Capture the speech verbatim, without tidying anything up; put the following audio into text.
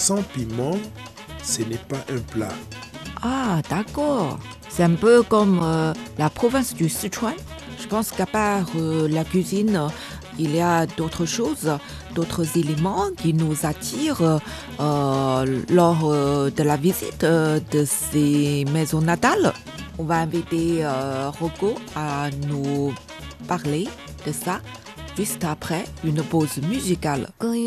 sans piment, ce n'est pas un plat. Ah, d'accord. C'est un peu comme euh, la province du Sichuan. Je pense qu'à part euh, la cuisine, il y a d'autres choses, d'autres éléments qui nous attirent euh, lors euh, de la visite euh, de ces maisons natales. On va inviter euh, Rocco à nous parler de ça juste après une pause musicale.